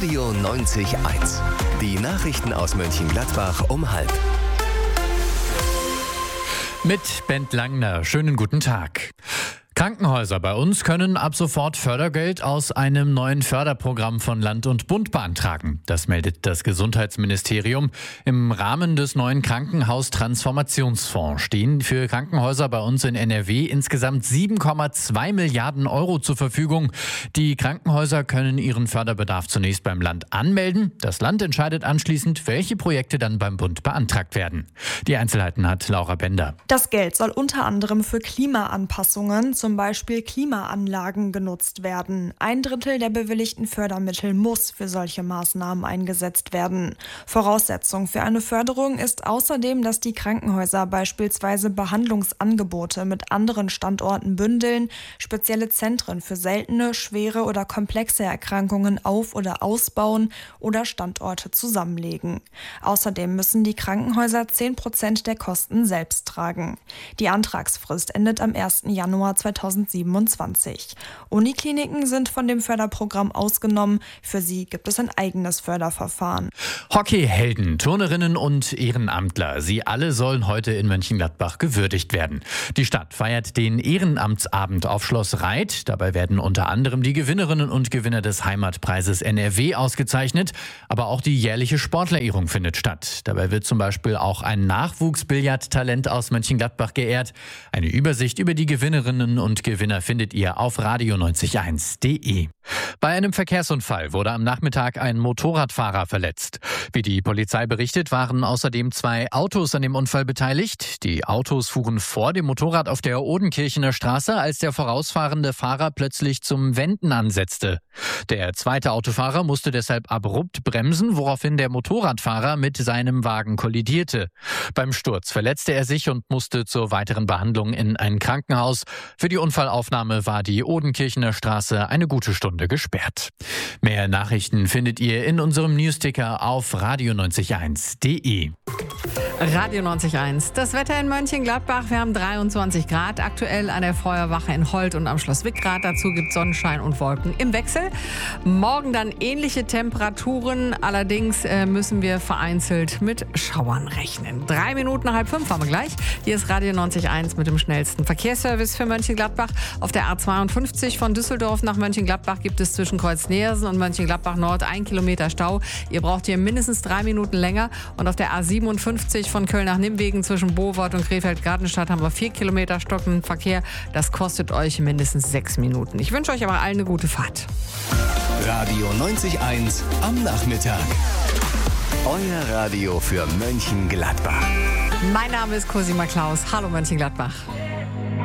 Radio 90.1. Die Nachrichten aus Mönchengladbach um 12:30. Mit Bent Langner. Schönen guten Tag. Krankenhäuser bei uns können ab sofort Fördergeld aus einem neuen Förderprogramm von Land und Bund beantragen. Das meldet das Gesundheitsministerium. Im Rahmen des neuen Krankenhaustransformationsfonds stehen für Krankenhäuser bei uns in NRW insgesamt 7,2 Milliarden Euro zur Verfügung. Die Krankenhäuser können ihren Förderbedarf zunächst beim Land anmelden. Das Land entscheidet anschließend, welche Projekte dann beim Bund beantragt werden. Die Einzelheiten hat Laura Bender. Das Geld soll unter anderem für Klimaanpassungen, zum Beispiel Klimaanlagen, genutzt werden. 1/3 der bewilligten Fördermittel muss für solche Maßnahmen eingesetzt werden. Voraussetzung für eine Förderung ist außerdem, dass die Krankenhäuser beispielsweise Behandlungsangebote mit anderen Standorten bündeln, spezielle Zentren für seltene, schwere oder komplexe Erkrankungen auf- oder ausbauen oder Standorte zusammenlegen. Außerdem müssen die Krankenhäuser 10% der Kosten selbst tragen. Die Antragsfrist endet am 1. Januar 2027. Unikliniken sind von dem Förderprogramm ausgenommen. Für sie gibt es ein eigenes Förderverfahren. Hockeyhelden, Turnerinnen und Ehrenamtler, sie alle sollen heute in Mönchengladbach gewürdigt werden. Die Stadt feiert den Ehrenamtsabend auf Schloss Reit. Dabei werden unter anderem die Gewinnerinnen und Gewinner des Heimatpreises NRW ausgezeichnet. Aber auch die jährliche Sportlerehrung findet statt. Dabei wird zum Beispiel auch ein Nachwuchsbillardtalent aus Mönchengladbach geehrt. Eine Übersicht über die Gewinnerinnen und Gewinner findet ihr auf radio90.1.de. Bei einem Verkehrsunfall wurde am Nachmittag ein Motorradfahrer verletzt. Wie die Polizei berichtet, waren außerdem 2 Autos an dem Unfall beteiligt. Die Autos fuhren vor dem Motorrad auf der Odenkirchener Straße, als der vorausfahrende Fahrer plötzlich zum Wenden ansetzte. Der zweite Autofahrer musste deshalb abrupt bremsen, woraufhin der Motorradfahrer mit seinem Wagen kollidierte. Beim Sturz verletzte er sich und musste zur weiteren Behandlung in ein Krankenhaus. Für die Unfallaufnahme war die Odenkirchener Straße eine gute Stunde gesperrt. Mehr Nachrichten findet ihr in unserem Newsticker auf radio90.1.de. Radio 90.1. Das Wetter in Mönchengladbach. Wir haben 23 Grad aktuell an der Feuerwache in Holt und am Schloss Wickrath. Dazu gibt es Sonnenschein und Wolken im Wechsel. Morgen dann ähnliche Temperaturen. Allerdings müssen wir vereinzelt mit Schauern rechnen. 3 Minuten nach 4:30 haben wir gleich. Hier ist Radio 90.1 mit dem schnellsten Verkehrsservice für Mönchengladbach. Auf der A52 von Düsseldorf nach Mönchengladbach gibt es zwischen Kreuz-Neersen und Mönchengladbach Nord 1 Kilometer Stau. Ihr braucht hier mindestens 3 Minuten länger. Und auf der A57 von Köln nach Nimwegen zwischen Bohwart und Krefeld-Gartenstadt haben wir 4 Kilometer stockenden Verkehr. Das kostet euch mindestens 6 Minuten. Ich wünsche euch aber allen eine gute Fahrt. Radio 90.1 am Nachmittag. Euer Radio für Mönchengladbach. Mein Name ist Cosima Klaus. Hallo Mönchengladbach.